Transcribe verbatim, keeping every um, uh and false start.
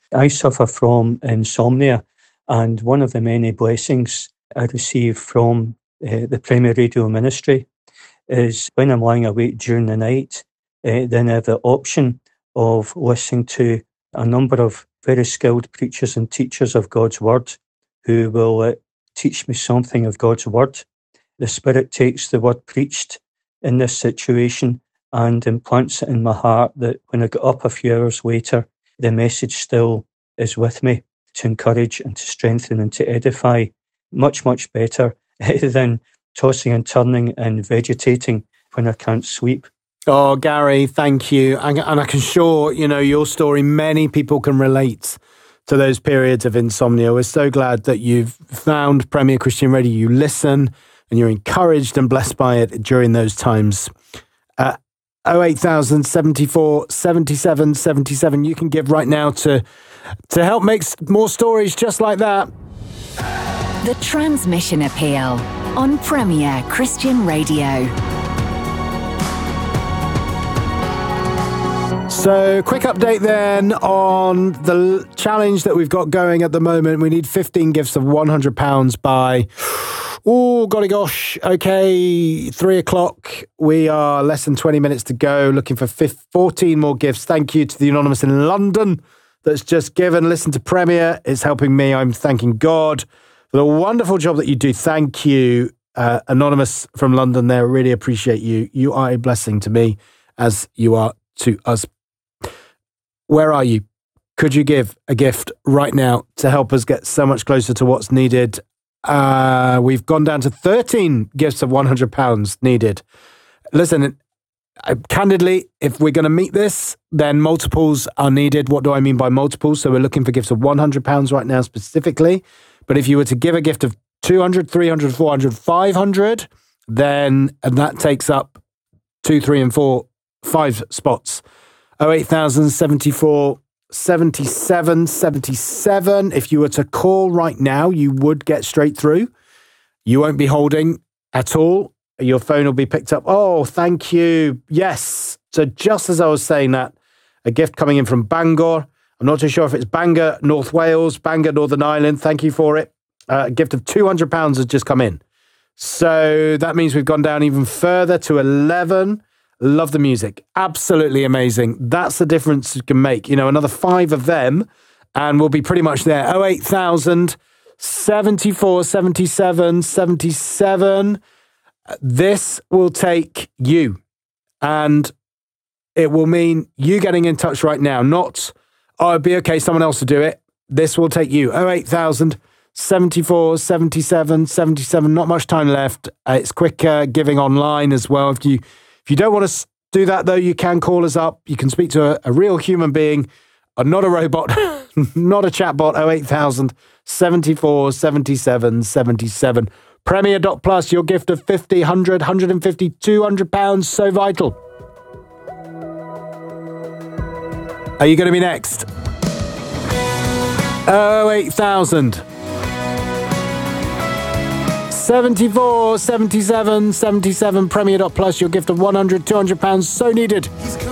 I suffer from insomnia, and one of the many blessings I receive from uh, the Premier Radio Ministry is when I'm lying awake during the night, uh, then I have the option of listening to a number of very skilled preachers and teachers of God's Word who will uh, teach me something of God's Word. The Spirit takes the word preached in this situation and implants it in my heart that when I get up a few hours later, the message still is with me to encourage and to strengthen and to edify much, much better than tossing and turning and vegetating when I can't sleep. Oh, Gary, thank you. And, and I can sure, you know, your story, many people can relate to those periods of insomnia. We're so glad that you've found Premier Christian Radio. You listen and you're encouraged and blessed by it during those times. Uh, oh eight thousand, seventy-four, seventy-seven, seventy-seven. You can give right now to, to help make more stories just like that. The Transmission Appeal on Premier Christian Radio. So, quick update then on the challenge that we've got going at the moment. We need fifteen gifts of one hundred pounds by, oh, golly gosh, okay, three o'clock. We are less than twenty minutes to go, looking for fourteen more gifts. Thank you to the Anonymous in London that's just given. Listen to Premier. It's helping me. I'm thanking God for the wonderful job that you do. Thank you, uh, Anonymous from London there. Really appreciate you. You are a blessing to me as you are to us. Where are you? Could you give a gift right now to help us get so much closer to what's needed? Uh, we've gone down to thirteen gifts of one hundred pounds needed. Listen, I, candidly, if we're going to meet this, then multiples are needed. What do I mean by multiples? So we're looking for gifts of one hundred pounds right now specifically. But if you were to give a gift of two hundred, three hundred, four hundred, five hundred, then and that takes up two, three, and four, five spots. oh eight thousand, seventy-four, seventy-seven, seventy-seven. If you were to call right now, you would get straight through. You won't be holding at all. Your phone will be picked up. Oh, thank you. Yes. So just as I was saying that, a gift coming in from Bangor. I'm not too sure if it's Bangor, North Wales, Bangor, Northern Ireland. Thank you for it. Uh, a gift of two hundred pounds has just come in. So that means we've gone down even further to eleven. Love the music. Absolutely amazing. That's the difference you can make. You know, another five of them and we'll be pretty much there. oh eight thousand, seventy-four, seventy-seven, seventy-seven. This will take you and it will mean you getting in touch right now. Not, oh, it'd be okay, someone else will do it. This will take you. oh eight thousand, seventy-four, seventy-seven, seventy-seven. Not much time left. Uh, it's quicker giving online as well. If you If you don't want to do that, though, you can call us up. You can speak to a, a real human being, uh, not a robot, not a chatbot. oh eight thousand, seventy-four, seventy-seven, seventy-seven. Premier dot plus, your gift of fifty, one hundred, one hundred fifty, two hundred pounds. So vital. Are you going to be next? oh eight thousand. seventy-four, seventy-seven, seventy-seven, Premier dot plus, your gift of one hundred, two hundred pounds, so needed.